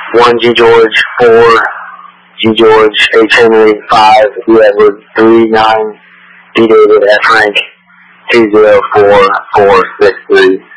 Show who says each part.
Speaker 1: 1 G George, 4 G George, H Henry, 5 E Edward, 3 9 D David, F Frank, 2 0 4 4 6 3.